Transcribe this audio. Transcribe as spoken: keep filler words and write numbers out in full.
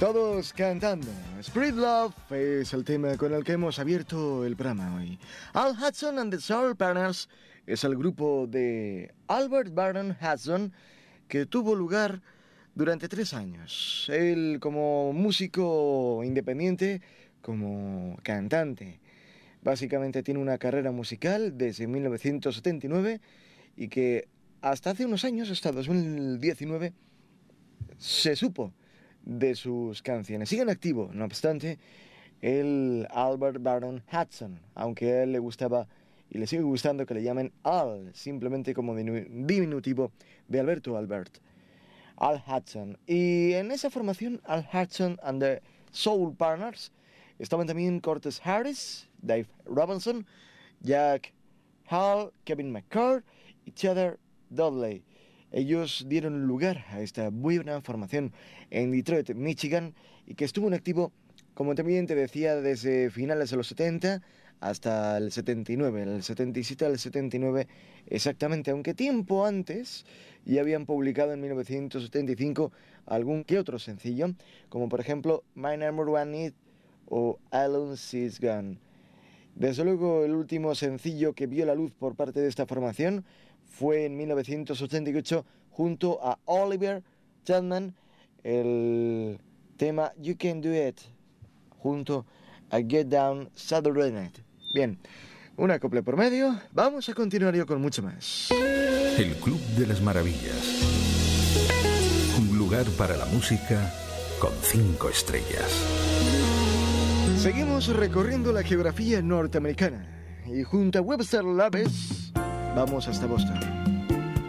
Todos cantando. Spirit Love es el tema con el que hemos abierto el programa hoy. Al Hudson and the Soul Partners es el grupo de Albert Barton Hudson que tuvo lugar durante tres años. Él como músico independiente, como cantante. Básicamente tiene una carrera musical desde mil novecientos setenta y nueve y que hasta hace unos años, hasta dos mil diecinueve, se supo de sus canciones. Sigue en activo, no obstante, el Albert Barton Hudson, aunque a él le gustaba y le sigue gustando que le llamen Al, simplemente como diminutivo de Alberto Albert. Al Hudson. Y en esa formación, Al Hudson and the Soul Partners, estaban también Curtis Harris, Dave Robinson, Jack Hall, Kevin McCord y Cheddar Dudley. Ellos dieron lugar a esta muy buena formación en Detroit, Michigan, y que estuvo en activo, como también te decía, desde finales de los setenta hasta el setenta y nueve, el setenta y siete al setenta y nueve exactamente, aunque tiempo antes ya habían publicado en mil novecientos setenta y cinco algún que otro sencillo, como por ejemplo My Number One Need o Alone She's Gone. Desde luego el último sencillo que vio la luz por parte de esta formación fue en mil novecientos ochenta y ocho junto a Oliver Chapman, el tema You Can Do It, junto a Get Down Saturday Night. Bien, una copla por medio, vamos a continuar yo con mucho más. El Club de las Maravillas, un lugar para la música con cinco estrellas. Seguimos recorriendo la geografía norteamericana y junto a Webster Laves vamos hasta Boston.